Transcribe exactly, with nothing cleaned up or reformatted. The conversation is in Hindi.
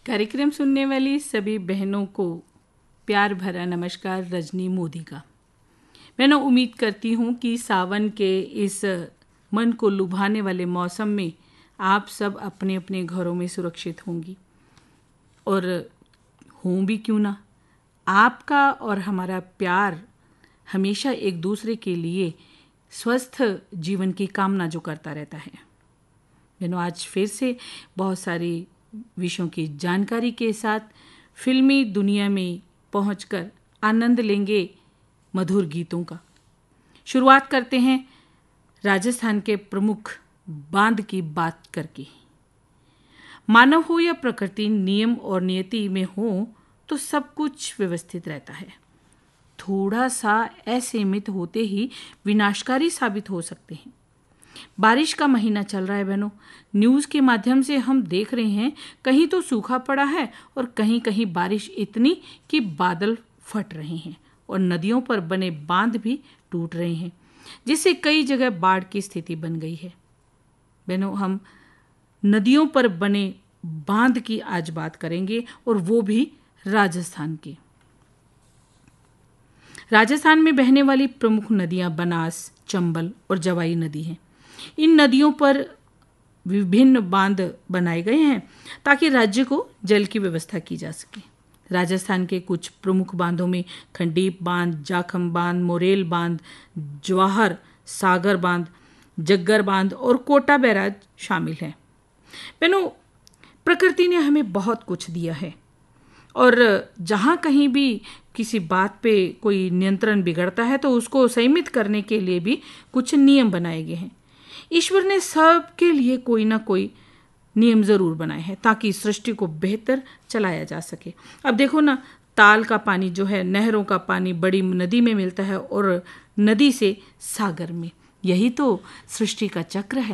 कार्यक्रम सुनने वाली सभी बहनों को प्यार भरा नमस्कार रजनी मोदी का। मैं उम्मीद करती हूँ कि सावन के इस मन को लुभाने वाले मौसम में आप सब अपने अपने घरों में सुरक्षित होंगी, और हों भी क्यों ना। आपका और हमारा प्यार हमेशा एक दूसरे के लिए स्वस्थ जीवन की कामना जो करता रहता है। मैंने आज फिर से बहुत सारी विषयों की जानकारी के साथ फिल्मी दुनिया में पहुंचकर आनंद लेंगे मधुर गीतों का। शुरुआत करते हैं राजस्थान के प्रमुख बांध की बात करके। मानव हो या प्रकृति, नियम और नियति में हो तो सब कुछ व्यवस्थित रहता है। थोड़ा सा असीमित होते ही विनाशकारी साबित हो सकते हैं। बारिश का महीना चल रहा है बहनों। न्यूज़ के माध्यम से हम देख रहे हैं कहीं तो सूखा पड़ा है और कहीं कहीं बारिश इतनी कि बादल फट रहे हैं और नदियों पर बने बांध भी टूट रहे हैं, जिससे कई जगह बाढ़ की स्थिति बन गई है। बहनों, हम नदियों पर बने बांध की आज बात करेंगे, और वो भी राजस्थान की। राजस्थान में बहने वाली प्रमुख नदियां बनास, चंबल और जवाई नदी हैं। इन नदियों पर विभिन्न बांध बनाए गए हैं ताकि राज्य को जल की व्यवस्था की जा सके। राजस्थान के कुछ प्रमुख बांधों में खंडीप बांध, जाखम बांध, मोरेल बांध, जवाहर सागर बांध, जग्गर बांध और कोटा बैराज शामिल हैं। बहनों, प्रकृति ने हमें बहुत कुछ दिया है, और जहाँ कहीं भी किसी बात पे कोई नियंत्रण बिगड़ता है तो उसको संयमित करने के लिए भी कुछ नियम बनाए गए हैं। ईश्वर ने सबके लिए कोई ना कोई नियम जरूर बनाए हैं ताकि सृष्टि को बेहतर चलाया जा सके। अब देखो ना, ताल का पानी जो है, नहरों का पानी बड़ी नदी में मिलता है और नदी से सागर में। यही तो सृष्टि का चक्र है।